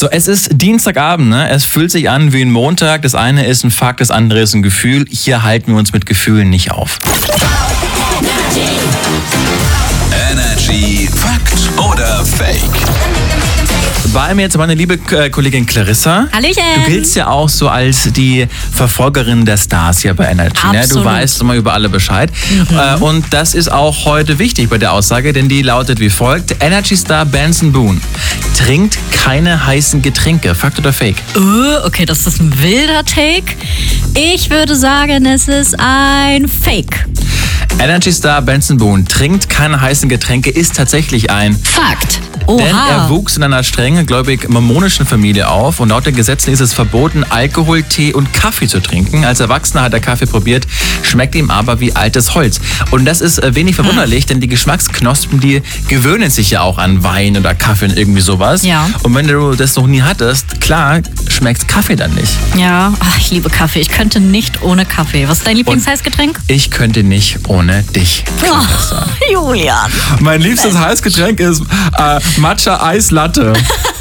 So, es ist Dienstagabend, ne? Es fühlt sich an wie ein Montag. Das eine ist ein Fakt, das andere ist ein Gefühl. Hier halten wir uns mit Gefühlen nicht auf. Energy Fakt oder Fake? Bei mir jetzt meine liebe Kollegin Clarissa. Hallöchen. Du giltst ja auch so als die Verfolgerin der Stars hier bei Energy. Ne? Du Absolut. weißt immer über alle Bescheid. Und das ist auch heute wichtig bei der Aussage, denn die lautet wie folgt. Energy-Star Benson Boone trinkt keine heißen Getränke. Fakt oder Fake? Okay, das ist ein wilder Take. Ich würde sagen, es ist ein Fake. Energy-Star Benson Boone trinkt keine heißen Getränke, ist tatsächlich ein Fakt. Denn er Oha. wuchs in einer strengen, gläubig mormonischen Familie auf und laut den Gesetzen ist es verboten, Alkohol, Tee und Kaffee zu trinken. Als Erwachsener hat er Kaffee probiert, schmeckt ihm aber wie altes Holz. Und das ist wenig verwunderlich, denn die Geschmacksknospen, die gewöhnen sich ja auch an Wein oder Kaffee und irgendwie sowas. Ja. Und wenn du das noch nie hattest, klar, schmeckt Kaffee dann nicht. Ja, ich liebe Kaffee. Ich könnte nicht ohne Kaffee. Was ist dein Lieblingsheißgetränk? Ich könnte nicht ohne dich. Julian. Mein liebstes Heißgetränk ist Matcha Eislatte.